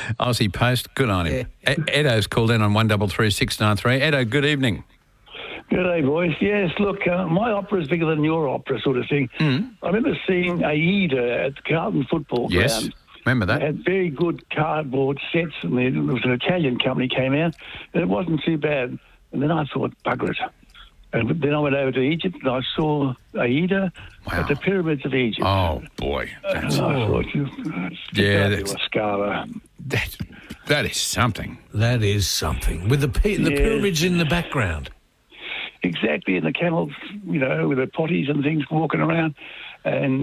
Aussie Post, good on him. Edo's called in on 133693. Edo, good evening. Good day, boys. Yes, look, my opera's bigger than your opera sort of thing. I remember seeing AIDA at the Carlton football ground. Remember that? They had very good cardboard sets, and there was an Italian company came out, and it wasn't too bad. And then I thought, bugger it. And then I went over to Egypt, and I saw AIDA at the pyramids of Egypt. Oh, boy. That's Scala. That is something. That is something. With the pyramids in the background. Exactly, and the camels, with the potties and things walking around. And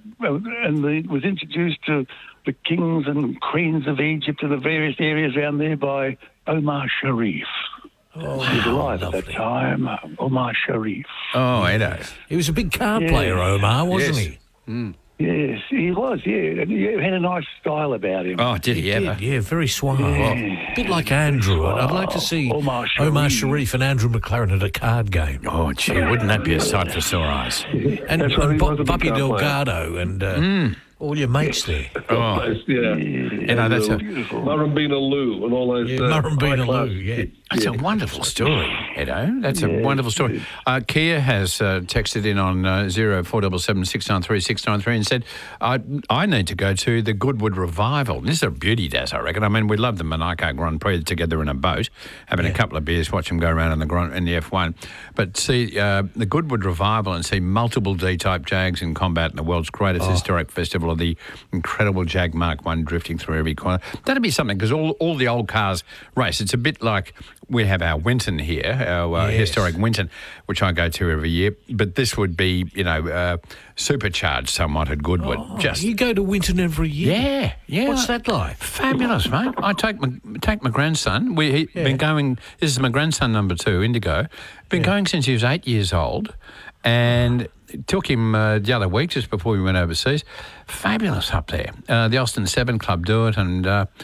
it was introduced to the kings and queens of Egypt and the various areas around there by Omar Sharif. He was alive at that time, Omar Sharif. Oh, Edo. He was a big card player, Omar, wasn't he? Mm. Yes, he was, And he had a nice style about him. Oh, did he ever? Yeah, very suave. A bit like Andrew. I'd like to see Omar Sharif and Andrew McLaren at a card game. Oh, gee, wouldn't that be a sight for sore eyes? And Bobby Delgado and all your mates there. Oh, that's Murrumbina Lou and all those. Murrumbina Lou, That's a wonderful story, Edo. That's a wonderful story. Kia has texted in on 0477 693 693 and said, I need to go to the Goodwood Revival. This is a beauty dash, I reckon. I mean, we love the Monaco Grand Prix together in a boat, having a couple of beers, watch them go around in the F1. But see the Goodwood Revival and see multiple D-type Jags in combat in the world's greatest historic festival of the incredible Jag Mark 1 drifting through every corner. That'd be something, because all the old cars race. It's a bit like we have our Winton here, our historic Winton, which I go to every year. But this would be, supercharged somewhat at Goodwood. You go to Winton every year? Yeah. What's that like? Fabulous, mate. I take my grandson. We've been going, this is my grandson number 2, Indigo. Been going since he was 8 years old, and took him the other week just before we went overseas. Fabulous up there. The Austin 7 Club do it, and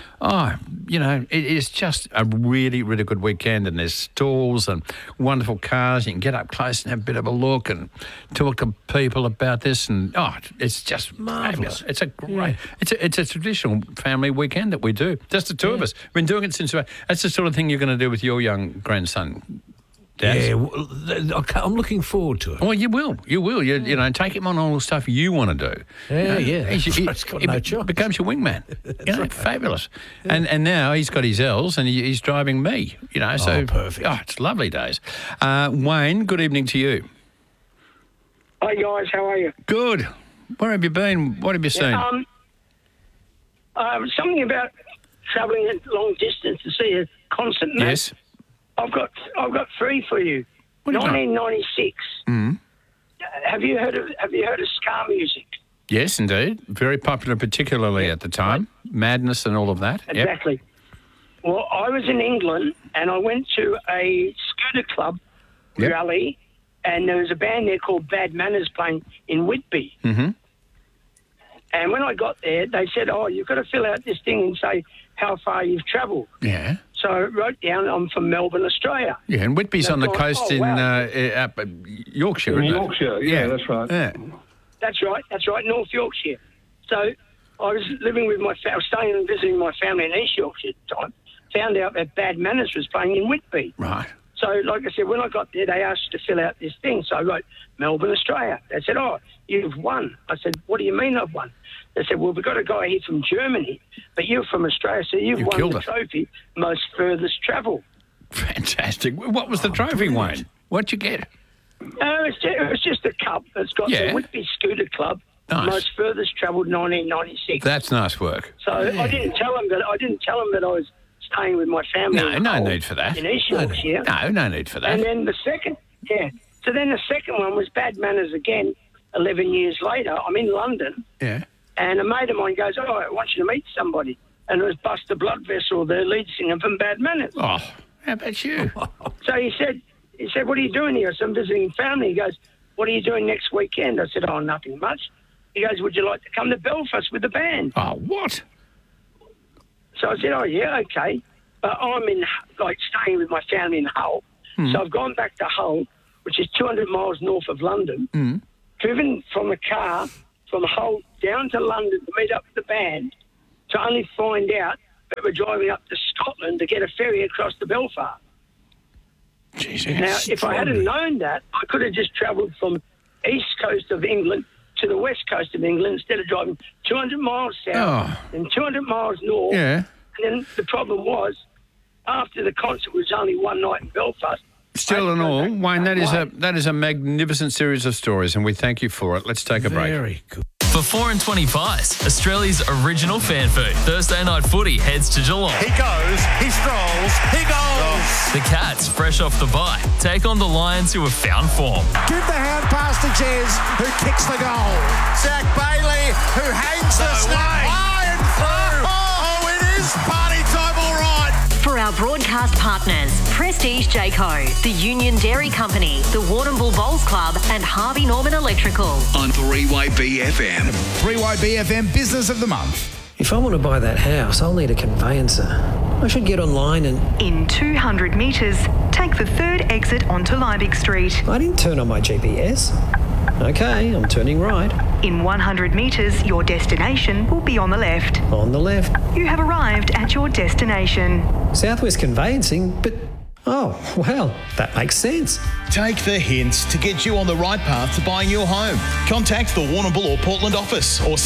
it is just a really, really good weekend, and there's stalls and wonderful cars. You can get up close and have a bit of a look and talk to people about this, and it's just marvellous. It's a great, it's a traditional family weekend that we do. Just the two of us. We've been doing it since. That's the sort of thing you're going to do with your young grandson. Dad. Yeah, I'm looking forward to it. Well, you will. You take him on all the stuff you want to do. He's got no choice. Becomes your wingman. Right. Fabulous. And now he's got his L's and he's driving me. So perfect. It's lovely days. Wayne, good evening to you. Hi guys, how are you? Good. Where have you been? What have you seen? Something about travelling at long distance to see a concert. Yes. I've got 3 for you. 1996. Have you heard of ska music? Yes, indeed. Very popular, particularly at the time. Madness and all of that. Exactly. Yep. Well, I was in England and I went to a scooter club rally, and there was a band there called Bad Manners playing in Whitby. Mm-hmm. And when I got there, they said, you've got to fill out this thing and say how far you've travelled. Yeah. So I wrote down, I'm from Melbourne, Australia. Yeah, and Whitby's on the coast in up Yorkshire, isn't it? Yorkshire, yeah, that's right. Yeah. That's right, North Yorkshire. So I was living with I was staying and visiting my family in East Yorkshire at the time, found out that Bad Manners was playing in Whitby. Right. So, like I said, when I got there, they asked to fill out this thing. So I wrote Melbourne, Australia. They said, you've won. I said, what do you mean I've won? They said, well, we've got a guy here from Germany, but you're from Australia, so you've won the trophy, most furthest travel. Fantastic. What was the trophy, Wayne? What'd you get? It was just a cup that's got the Whitby Scooter Club, most furthest travelled 1996. That's nice work. So I didn't tell them that I was staying with my family. No need for that. In East Yorkshire. No need for that. And then the second one was Bad Manners again, 11 years later. I'm in London. Yeah. And a mate of mine goes, I want you to meet somebody. And it was Buster Bloodvessel, the lead singer from Bad Manners. Oh, how about you? So he said, what are you doing here? So I'm visiting family. He goes, what are you doing next weekend? I said, nothing much. He goes, would you like to come to Belfast with the band? Oh, what? So I said, yeah, okay. But I'm staying with my family in Hull. So I've gone back to Hull, which is 200 miles north of London, driven from a car from Hull down to London to meet up with the band, to only find out that were driving up to Scotland to get a ferry across to Belfast. Jesus. Now, if I hadn't known that, I could have just travelled from east coast of England to the west coast of England instead of driving 200 miles south and 200 miles north. Yeah. And then the problem was, after the concert was only one night in Belfast. Still and all, Wayne, that is a magnificent series of stories, and we thank you for it. Let's take a break. Very good. For 4 and 20 pies, Australia's original fan food. Thursday night footy heads to Geelong. He goes, he strolls, he goes. The Cats, fresh off the bye, take on the Lions who have found form. Give the hand pass to Jez, who kicks the goal. Zach Bailey, who hangs the snap high and through. Oh, it is party time, all right. For our broadcast partners, Prestige Jayco, the Union Dairy Company, the Warrnambool Bowls Club and Harvey Norman Electrical. On 3YBFM. 3YBFM Business of the Month. If I want to buy that house, I'll need a conveyancer. I should get online and... In 200 metres, take the third exit onto Liebig Street. I didn't turn on my GPS. Okay, I'm turning right. In 100 metres, your destination will be on the left. On the left. You have arrived at your destination. Southwest Conveyancing, but... Oh, well, that makes sense. Take the hints to get you on the right path to buying your home. Contact the Warrnambool or Portland office or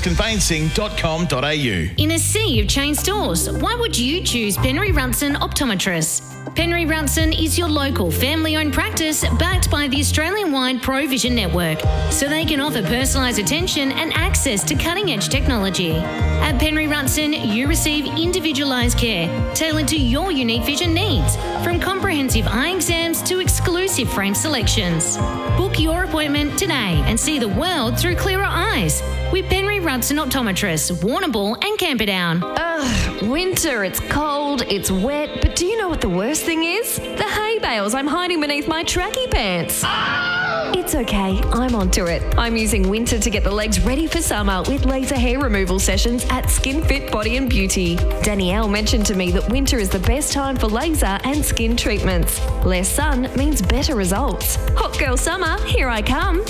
southwestconveyancing.com.au. In a sea of chain stores, why would you choose Penry Runson Optometrists? Penry Runson is your local family-owned practice backed by the Australian-wide ProVision network, so they can offer personalised attention and access to cutting-edge technology. At Penry Runson, you receive individualised care tailored to your unique vision needs, from comprehensive eye exams to exclusive frame selections. Book your appointment today and see the world through clearer eyes with Penry Runson Optometrists, Warrnambool and Camperdown. Ugh, winter, it's cold, it's wet, but do you know what the worst thing is? The hay bales I'm hiding beneath my tracky pants. It's okay, I'm onto it. I'm using winter to get the legs ready for summer with laser hair removal sessions at Skin Fit Body and Beauty. Danielle mentioned to me that winter is the best time for laser and skin treatments. Less sun means better results. Hot girl summer, here I come.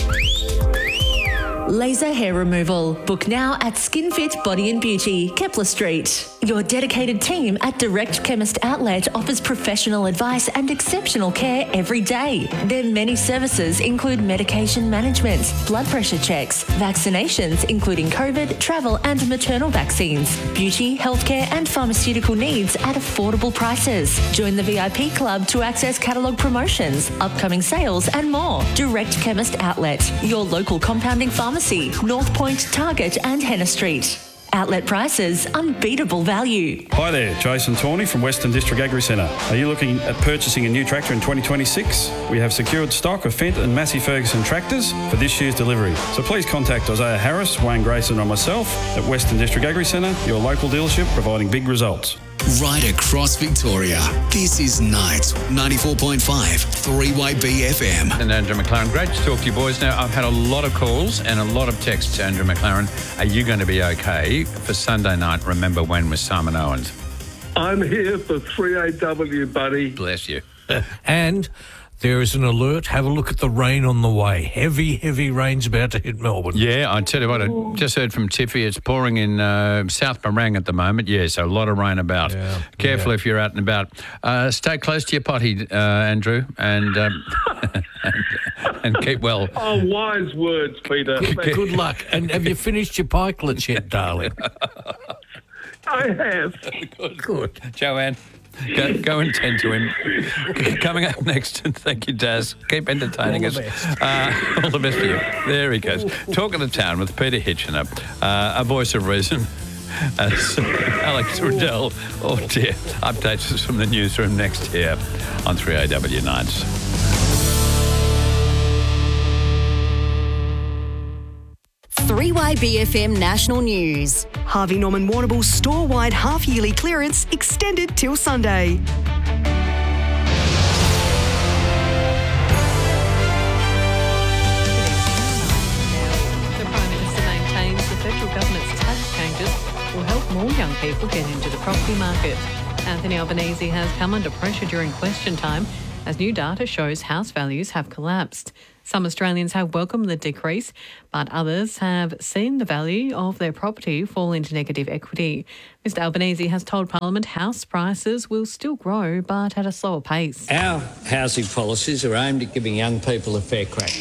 Laser hair removal. Book now at SkinFit Body and Beauty, Kepler Street. Your dedicated team at Direct Chemist Outlet offers professional advice and exceptional care every day. Their many services include medication management, blood pressure checks, vaccinations including COVID, travel and maternal vaccines, beauty, healthcare and pharmaceutical needs at affordable prices. Join the VIP club to access catalogue promotions, upcoming sales and more. Direct Chemist Outlet, your local compounding pharmacy, North Point, Target and Henna Street. Outlet prices, unbeatable value. Hi there, Jason Tawney from Western District Agri Centre. Are you looking at purchasing a new tractor in 2026? We have secured stock of Fendt and Massey Ferguson tractors for this year's delivery. So please contact Isaiah Harris, Wayne Grayson or myself at Western District Agri Centre, your local dealership providing big results. Right across Victoria, this is Night 94.5 3YBFM. And Andrew McLaren, great to talk to you boys. Now, I've had a lot of calls and a lot of texts, Andrew McLaren. Are you going to be okay for Sunday night? Remember when with Simon Owens? I'm here for 3AW, buddy. Bless you. And there is an alert. Have a look at the rain on the way. Heavy, heavy rain's about to hit Melbourne. Yeah, I tell you what, I just heard from Tiffy. It's pouring in South Morang at the moment. Yeah, so a lot of rain about. Yeah, careful if you're out and about. Stay close to your potty, Andrew, and and keep well. Oh, wise words, Peter. Good luck. And have you finished your pikelets yet, darling? I have. Good. Joanne. Go and tend to him. Coming up next, and thank you, Daz. Keep entertaining us. All the best for you. There he goes. Talk of the Town with Peter Hitchener, a voice of reason. Alex Riddell. Oh dear. Updates us from the newsroom next here on 3AW Nights. BFM National News. Harvey Norman Warrnambool store-wide half-yearly clearance extended till Sunday. The Prime Minister maintains the federal government's tax changes will help more young people get into the property market. Anthony Albanese has come under pressure during question time as new data shows house values have collapsed. Some Australians have welcomed the decrease, but others have seen the value of their property fall into negative equity. Mr Albanese has told Parliament house prices will still grow, but at a slower pace. Our housing policies are aimed at giving young people a fair crack.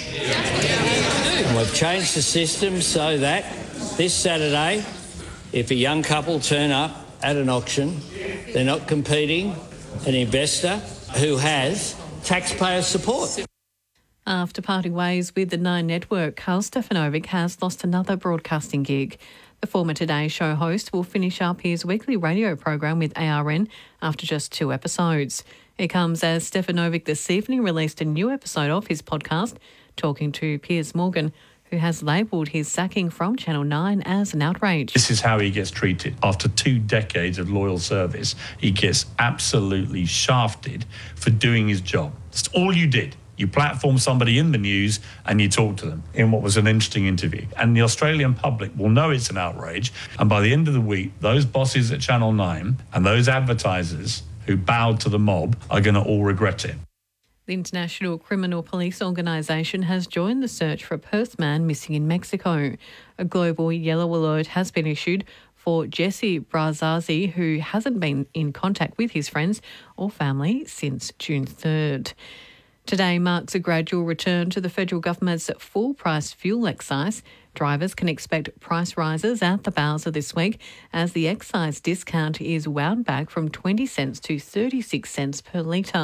And we've changed the system so that this Saturday, if a young couple turn up at an auction, they're not competing an investor who has taxpayer support. After parting ways with the Nine Network, Karl Stefanovic has lost another broadcasting gig. The former Today Show host will finish up his weekly radio program with ARN after just 2 episodes. It comes as Stefanovic this evening released a new episode of his podcast, Talking to Piers Morgan, who has labelled his sacking from Channel 9 as an outrage. This is how he gets treated. After 2 decades of loyal service, he gets absolutely shafted for doing his job. That's all you did. You platform somebody in the news and you talk to them in what was an interesting interview. And the Australian public will know it's an outrage. And by the end of the week, those bosses at Channel 9 and those advertisers who bowed to the mob are going to all regret it. The International Criminal Police Organisation has joined the search for a Perth man missing in Mexico. A global yellow alert has been issued for Jesse Brazazi, who hasn't been in contact with his friends or family since June 3rd. Today marks a gradual return to the federal government's full-price fuel excise. Drivers can expect price rises at the Bowser this week as the excise discount is wound back from 20 cents to 36 cents per litre.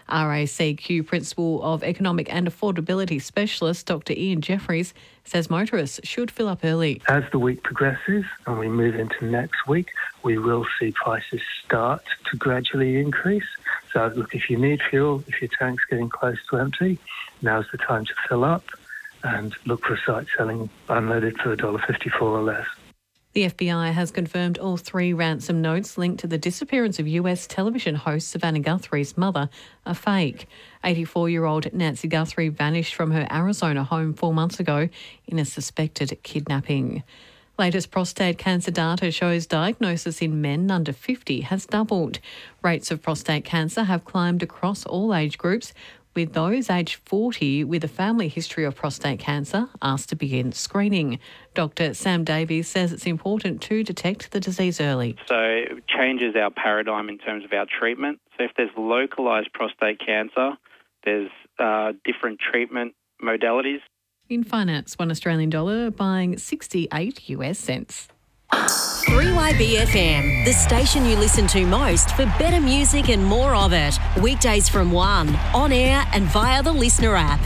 RACQ Principal of Economic and Affordability Specialist Dr Ian Jeffries says motorists should fill up early. As the week progresses and we move into next week, we will see prices start to gradually increase. So look, if you need fuel, if your tank's getting close to empty, now's the time to fill up and look for a site selling unleaded for $1.54 or less. The FBI has confirmed all 3 ransom notes linked to the disappearance of US television host Savannah Guthrie's mother are fake. 84-year-old Nancy Guthrie vanished from her Arizona home 4 months ago in a suspected kidnapping. Latest prostate cancer data shows diagnosis in men under 50 has doubled. Rates of prostate cancer have climbed across all age groups, with those aged 40 with a family history of prostate cancer asked to begin screening. Dr Sam Davies says it's important to detect the disease early. So it changes our paradigm in terms of our treatment. So if there's localised prostate cancer, there's different treatment modalities. In finance, $1 Australian dollar buying 68 US cents. 3YBFM, the station you listen to most for better music and more of it. Weekdays from 1, on air and via the Listener app.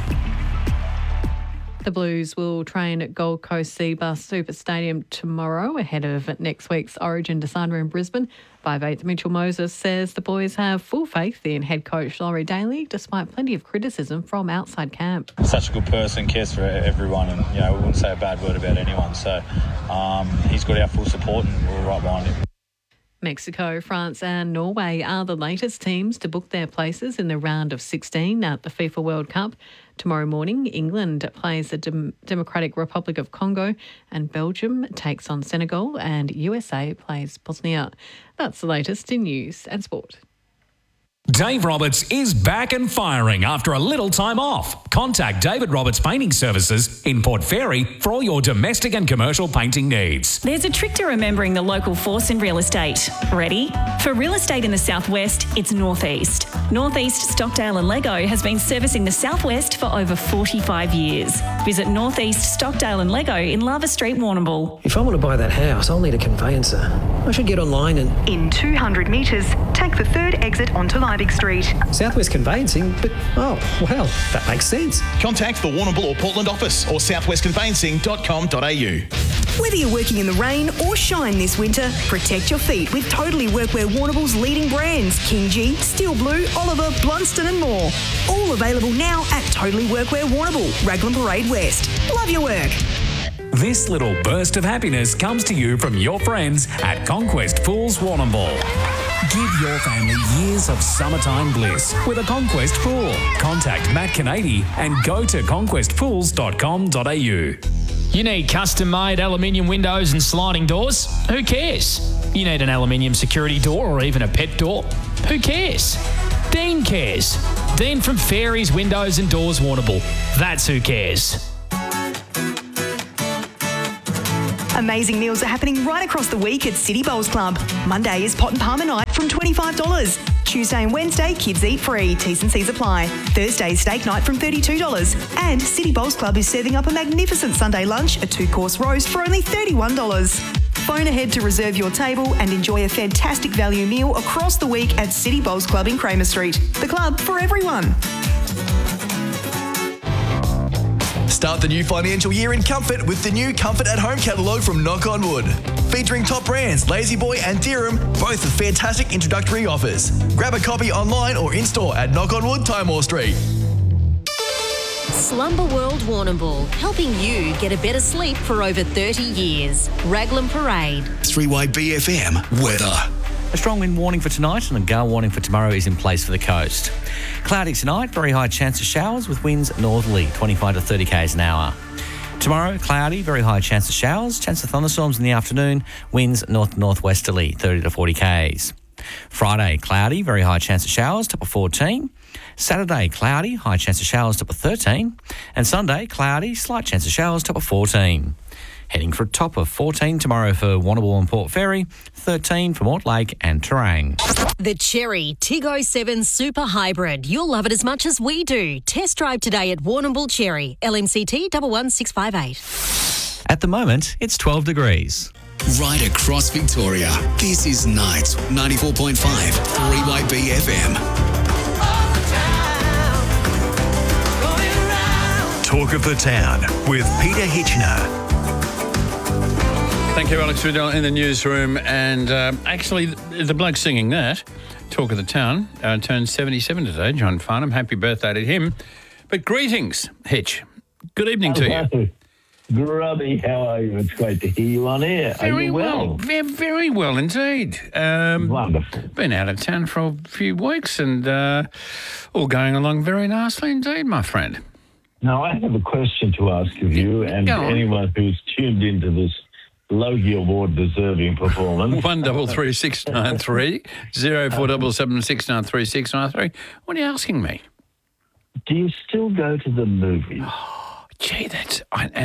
The Blues will train at Gold Coast Seabus Super Stadium tomorrow ahead of next week's Origin decider in Brisbane. 5'8" Mitchell Moses says the boys have full faith in head coach Laurie Daly, despite plenty of criticism from outside camp. Such a good person, cares for everyone, and we wouldn't say a bad word about anyone. So he's got our full support, and we're right behind him. Mexico, France and Norway are the latest teams to book their places in the round of 16 at the FIFA World Cup. Tomorrow morning, England plays the Democratic Republic of Congo and Belgium takes on Senegal and USA plays Bosnia. That's the latest in news and sport. Dave Roberts is back and firing after a little time off. Contact David Roberts Painting Services in Port Fairy for all your domestic and commercial painting needs. There's a trick to remembering the local force in real estate. Ready? For real estate in the southwest, it's Northeast. Northeast Stockdale and Lego has been servicing the southwest for over 45 years. Visit Northeast Stockdale and Lego in Lava Street, Warrnambool. If I want to buy that house, I'll need a conveyancer. I should get online and... In 200 metres, take the third exit onto Liebig Street. Southwest Conveyancing? But, oh, well, that makes sense. Contact the Warrnambool or Portland office or southwestconveyancing.com.au. Whether you're working in the rain or shine this winter, protect your feet with Totally Workwear Warrnambool's leading brands, King G, Steel Blue, Oliver, Blunston and more. All available now at Totally Workwear Warrnambool, Raglan Parade West. Love your work. This little burst of happiness comes to you from your friends at Conquest Pools Warrnambool. Give your family years of summertime bliss with a Conquest pool. Contact Matt Canady and go to conquestpools.com.au. You need custom-made aluminium windows and sliding doors? Who cares? You need an aluminium security door or even a pet door? Who cares? Dean cares. Dean from Fairies Windows and Doors Warrnambool. That's who cares. Amazing meals are happening right across the week at City Bowls Club. Monday is Pot and Palmer night from $25. Tuesday and Wednesday, kids eat free. T's and C's apply. Thursday, steak night from $32. And City Bowls Club is serving up a magnificent Sunday lunch, a 2-course roast for only $31. Phone ahead to reserve your table and enjoy a fantastic value meal across the week at City Bowls Club in Kramer Street. The club for everyone. Start the new financial year in comfort with the new Comfort at Home catalogue from Knock on Wood. Featuring top brands La-Z Boy and Dirham, both with fantastic introductory offers. Grab a copy online or in-store at Knock on Wood, Timor Street. Slumber World Warrnambool, helping you get a better sleep for over 30 years. Raglan Parade. 3YBFM weather. A strong wind warning for tonight and a gale warning for tomorrow is in place for the coast. Cloudy tonight, very high chance of showers with winds northerly, 25 to 30 k's an hour. Tomorrow, cloudy, very high chance of showers, chance of thunderstorms in the afternoon, winds north-northwesterly, 30 to 40 k's. Friday, cloudy, very high chance of showers, top of 14. Saturday, cloudy, high chance of showers, top of 13. And Sunday, cloudy, slight chance of showers, top of 14. Heading for a top of 14 tomorrow for Warrnambool and Port Fairy, 13 for Mortlake and Terang. The Cherry Tiggo 7 Super Hybrid. You'll love it as much as we do. Test drive today at Warrnambool Cherry, LMCT 11658. At the moment, it's 12 degrees. Right across Victoria, this is Night 94.5 3YBFM. Talk of the Town with Peter Hitchener. Thank you, Alex Riddell, in the newsroom. And actually, the bloke singing that, Talk of the Town, turns 77 today, John Farnham. Happy birthday to him. But greetings, Hitch. Good evening to you. Grubby, how are you? It's great to hear you on air. Very are you well? Very well indeed. Wonderful. Been out of town for a few weeks and all going along very nicely indeed, my friend. Now, I have a question to ask of you and anyone who's tuned into this Logie Award deserving performance. 133693 0477693693. What are you asking me? Do you still go to the movies? Gee, it's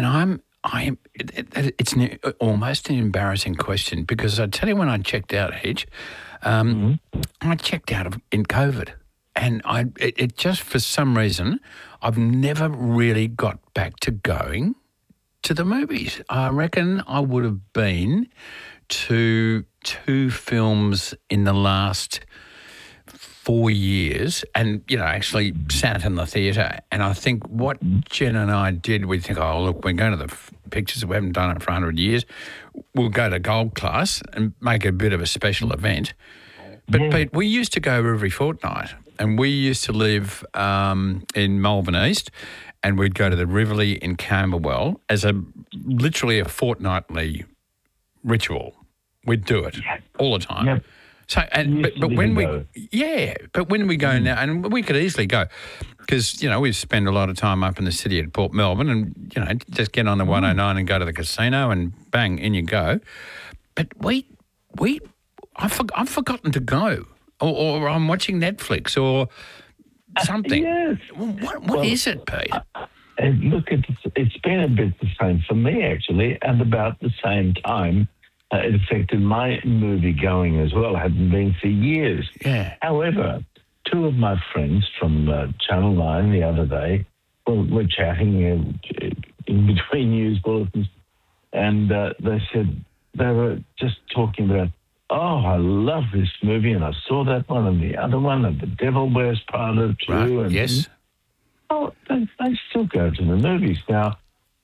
almost an embarrassing question because I tell you when I checked out, Hitch, I checked out in COVID, and it just for some reason I've never really got back to going to the movies. I reckon I would have been to 2 films in the last 4 years and, actually sat in the theatre. And I think what Jen and I did, we think, oh, look, we're going to the pictures. We haven't done it for 100 years. We'll go to Gold Class and make a bit of a special event. But, Pete, we used to go every fortnight and we used to live in Malvern East and we'd go to the Rivoli in Camberwell as literally a fortnightly ritual. We'd do it all the time. Yep. So, but when we go now, and we could easily go, because we spend a lot of time up in the city at Port Melbourne, and just get on the 109 and go to the casino, and bang, in you go. But I've forgotten to go, or I'm watching Netflix or something. Yes. What is it, Pete? Look, it's been a bit the same for me actually, and about the same time. It affected my movie going as well. I hadn't been for years. Yeah. However, 2 of my friends from Channel 9 the other day were chatting in between news bulletins, and they said they were just talking about, oh, I love this movie, and I saw that one and the other one, and The Devil Wears Prada too. Right. And, yes. Oh, they still go to the movies now.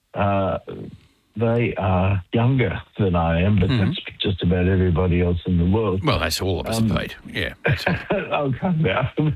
They are younger than I am, but that's just about everybody else in the world. Well, that's all of us, Pete. Yeah. I'll come down.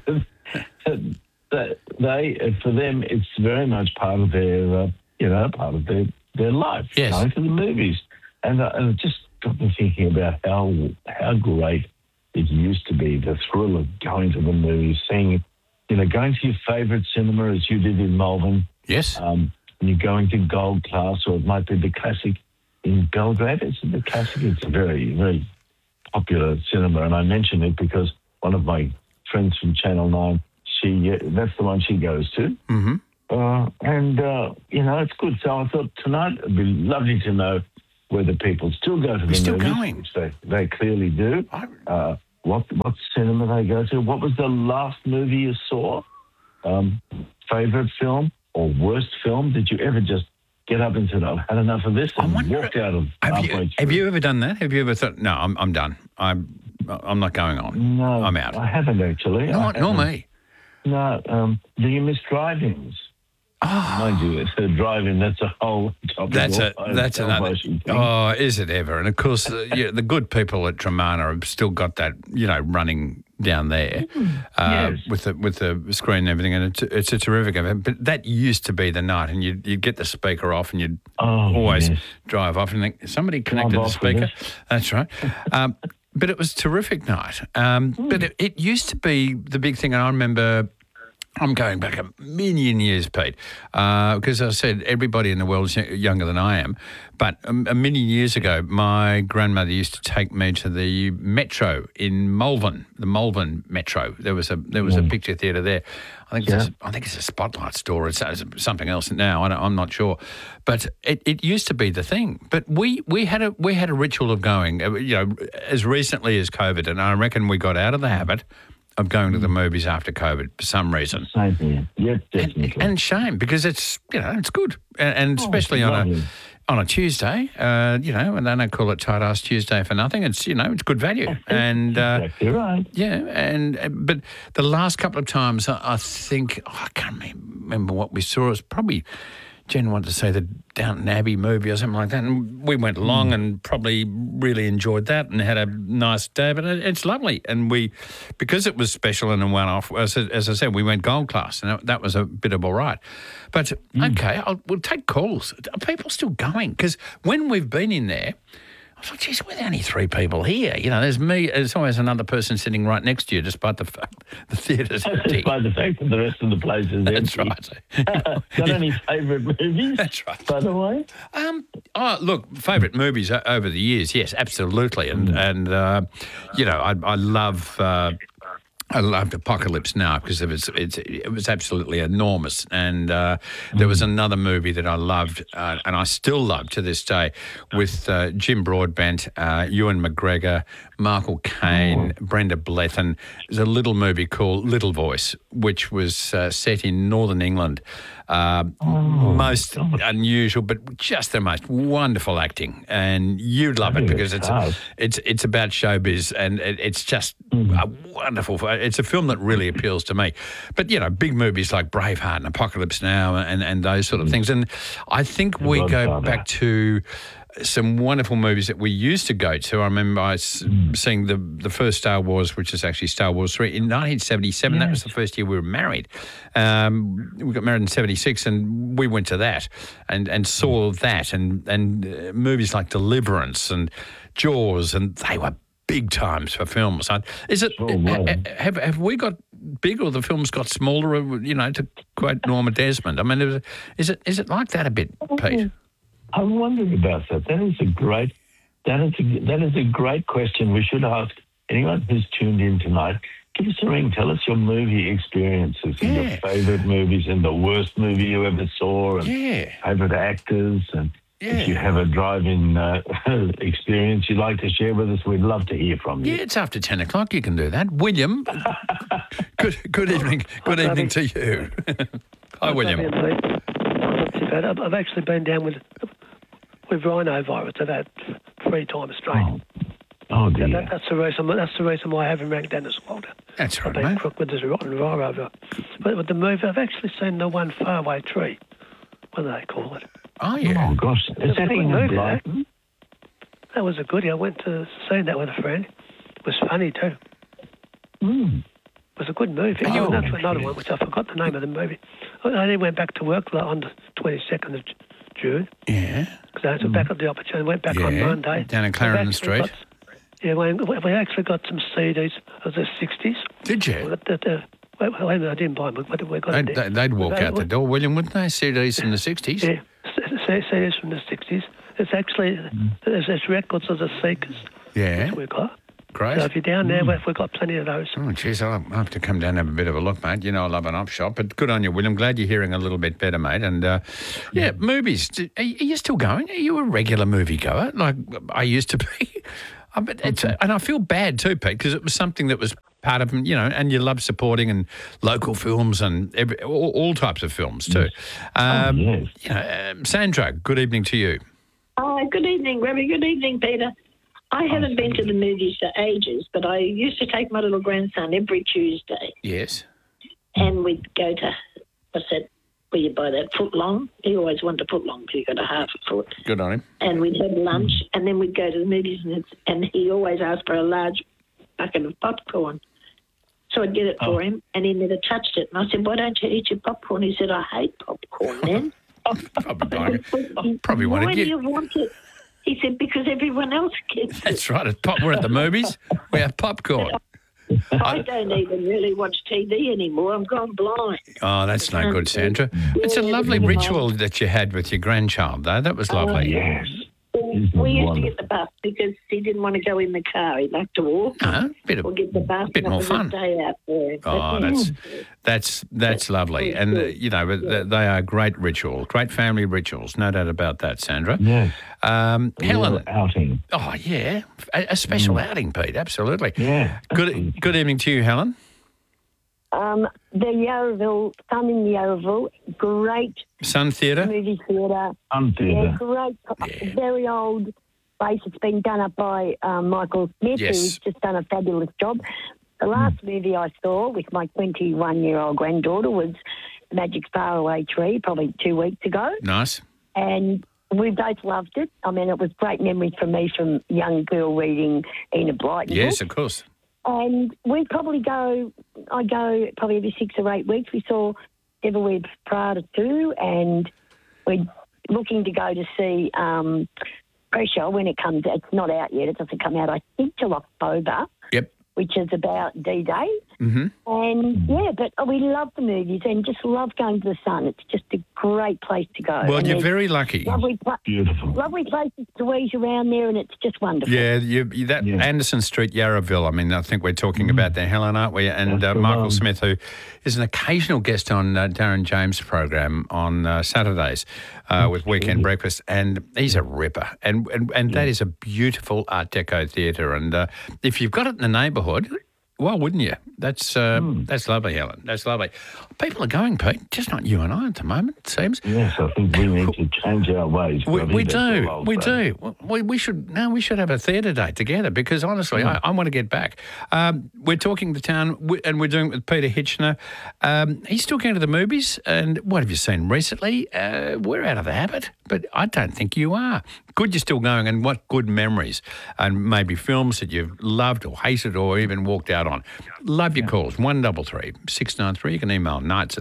For them, it's very much part of their, their life. Yes. Going to the movies, and it just got me thinking about how great it used to be, the thrill of going to the movies, seeing, going to your favourite cinema as you did in Melbourne. Yes. You're going to Gold Class, or it might be the Classic in Belgrade. It's the Classic. It's a very, very popular cinema, and I mention it because one of my friends from Channel 9. That's the one she goes to. Mm-hmm. It's good. So I thought tonight it'd be lovely to know whether people still go to the still movies, going. which they clearly do. What cinema they go to? What was the last movie you saw? Favourite film or worst film? Did you ever just get up and said, "I've had enough of this," and walked out of? Have you ever done that? Have you ever thought, "No, I'm done. I'm not going on. No, I'm out." I haven't actually. Nor me. No. Do you miss drive-ins? Mind you, it's a drive-in. That's a whole topic. That's another. Oh, is it ever? And of course, the good people at Tremana have still got that, running down there with the screen and everything, and it's a terrific event. But that used to be the night, and you'd get the speaker off, and you'd always drive off and think somebody connected the speaker. That's right. But it was a terrific night. But it used to be the big thing, and I remember. I'm going back a million years, Pete, because I said everybody in the world is younger than I am. But a million years ago, my grandmother used to take me to the Metro in Malvern, the Malvern Metro. There was a picture theatre there. I think it's a Spotlight store. It's something else now. I'm not sure, but it used to be the thing. But we had a ritual of going, as recently as COVID, and I reckon we got out of the habit of going to the movies after COVID for some reason. Same here. Yep, definitely. And shame, because it's good, and especially on a Tuesday, and they don't call it Tight Ass Tuesday for nothing. It's it's good value, and exactly right. Yeah, but the last couple of times, I think I can't remember what we saw. It was probably Jen wanted to say the Downton Abbey movie or something like that, and we went along and probably really enjoyed that and had a nice day. But it's lovely, and because it was special and a one-off, as I said, we went gold class, and that was a bit of all right. But okay, we'll take calls. Are people still going? Because when we've been in there, I thought, geez, we're the only three people here. There's me. There's always another person sitting right next to you, despite the fact the theatre's empty. Despite the fact that the rest of the place is empty. That's right. Got any favourite movies? That's right. By the way? Look, favourite movies over the years, yes, absolutely. And I love... I loved Apocalypse Now because it was absolutely enormous. And there was another movie that I loved, and I still love to this day, with Jim Broadbent, Ewan McGregor, Michael Caine, Brenda Blethyn. There's a little movie called Little Voice, which was set in Northern England. Most unusual, but just the most wonderful acting, and you'd love it because it's about showbiz, and it's just a wonderful. It's a film that really appeals to me. But big movies like Braveheart and Apocalypse Now and those sort of things, and I think we go back to some wonderful movies that we used to go to. I remember seeing the first Star Wars, which is actually Star Wars 3, in 1977. Yes. That was the first year we were married. We got married in 76, and we went to that and saw that, and movies like Deliverance and Jaws, and they were big times for films. Is it? Have we got big, or the films got smaller? To quote Norma Desmond. I mean, is it like that a bit, Pete? I'm wondering about that. That is a great question. We should ask anyone who's tuned in tonight. Give us a ring. Tell us your movie experiences and your favourite movies and the worst movie you ever saw, and favourite actors, and if you have a drive-in experience you'd like to share with us, we'd love to hear from you. Yeah, it's after 10 o'clock. You can do that. William, good evening. Good evening to you. Hi, William. Not too bad. I've actually been down with rhinovirus. I've had 3 times straight. Oh dear. That's the reason why I haven't rang Dennis Walter. That's right, I've been crook with this rotten rhino. But with the movie, I've actually seen The One Faraway Tree. What do they call it? Oh yeah. Oh gosh, is that in movie? That was a goodie. I went to see that with a friend. It was funny too. It was a good movie. That's another one, which I forgot the name of the movie. I only went back to work on the 22nd of June. Yeah. Because I had to back up the opportunity. Went back on Monday. Down in Clarendon Street. We actually got some CDs of the 60s. Did you? I didn't buy them, but we got them. They'd walk out the door, William, wouldn't they? CDs from the 60s? Yeah, CDs from the 60s. It's actually, there's records of the Seekers, which we got. Great. So if you're down there, we've got plenty of those. Oh, geez, I'll have to come down and have a bit of a look, mate. You know I love an op shop, but good on you, Will. I'm glad you're hearing a little bit better, mate. And, movies. Are you still going? Are you a regular movie goer like I used to be? And I feel bad too, Pete, because it was something that was part of, you know, and you love supporting and local films and all types of films too. Yes. You know, Sandra, good evening to you. Good evening, Robbie. Good evening, Peter. I haven't been to the movies for ages, but I used to take my little grandson every Tuesday. Yes. And we'd go to, what's that, where you buy that foot long? He always wanted a foot long because he got a half a foot. Good on him. And we'd have lunch, and then we'd go to the movies, and he always asked for a large bucket of popcorn. So I'd get it for him, and he never touched it. And I said, why don't you eat your popcorn? He said, I hate popcorn then. Probably wanted Why do you want it? He said, because everyone else gets it. That's right. We're at the movies. We have popcorn. I don't even really watch TV anymore. I'm gone blind. Oh, that's no good, Sandra. It's a lovely ritual that you had with your grandchild, though. That was lovely. Yes. We used to get the bus because he didn't want to go in the car. He liked to walk. We'll get the bus. Bit more fun. Day out for him. Oh, that's lovely. And, you know, they are great rituals, great family rituals. No doubt about that, Sandra. Yeah. Helen. Outing. Oh, yeah. A special outing, Pete. Absolutely. Yeah. Good evening to you, Helen. The Yarraville, Sun in Yarraville, great Sun Theatre. movie theatre. Sun Theatre. Yeah, great, very old place. It's been done up by Michael Smith, who's just done a fabulous job. The last movie I saw with my 21-year-old granddaughter was Magic's Faraway Tree, probably 2 weeks ago. Nice. And we both loved it. I mean, it was great memories for me from young girl reading Enid Blyton. Yes, of course. And I go probably every 6 or 8 weeks. We saw Devil Wears Prada 2, and we're looking to go to see Pressure when it comes. It's not out yet. It doesn't come out, I think, till October. Yep. Which is about D-Day. Mm-hmm. And, but we love the movies and just love going to the Sun. It's just a great place to go. Well, and you're very lucky. Beautiful. Lovely places to ease around there, and it's just wonderful. Yeah, Anderson Street, Yarraville. I mean, I think we're talking about there, Helen, aren't we? And Michael Smith, who is an occasional guest on Darren James' program on Saturdays with Weekend Breakfast, and he's a ripper. And that is a beautiful Art Deco theatre. And if you've got it in the neighbourhood, why wouldn't you? That's lovely, Helen. That's lovely. People are going, Pete, just not you and I at the moment, it seems. Yes, I think we need to change our ways. We do. We should have a theatre day together because, honestly, I want to get back. We're talking the town, and we're doing it with Peter Hitchener. He's still going to the movies, and what have you seen recently? We're out of the habit, but I don't think you are. Good you're still going, and what good memories, and maybe films that you've loved or hated or even walked out on. Love your calls, 1333 693. You can email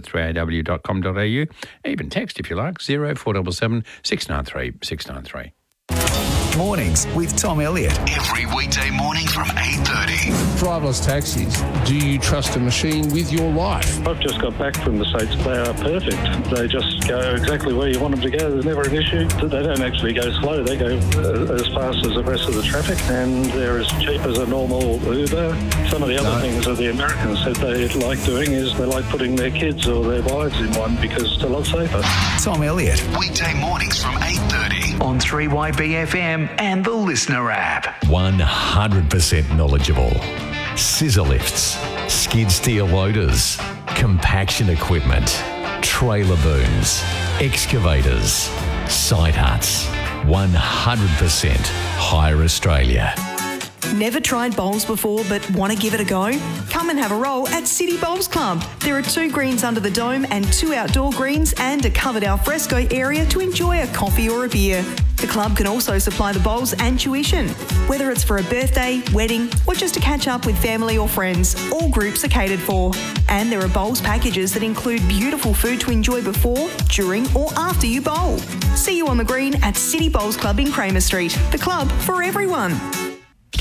nights@3aw.com.au. Even text if you like, 0477 693 693. Mornings with Tom Elliott. Every weekday morning from 8:30. Driverless taxis. Do you trust a machine with your life? I've just got back from the States. They are perfect. They just go exactly where you want them to go. There's never an issue. They don't actually go slow. They go as fast as the rest of the traffic, and they're as cheap as a normal Uber. Some of the other things that the Americans said they like doing is they like putting their kids or their wives in one because it's a lot safer. Tom Elliott. Weekday mornings from 8:30 on 3YBFM and the Listener app. 100% knowledgeable. Scissor lifts, skid steer loaders, compaction equipment, trailer booms, excavators, site huts. 100% Hire Australia. Never tried bowls before but want to give it a go? Come and have a roll at City Bowls Club. There are 2 greens under the dome and 2 outdoor greens and a covered alfresco area to enjoy a coffee or a beer. The club can also supply the bowls and tuition. Whether it's for a birthday, wedding, or just to catch up with family or friends, all groups are catered for. And there are bowls packages that include beautiful food to enjoy before, during, or after you bowl. See you on the green at City Bowls Club in Kramer Street. The club for everyone.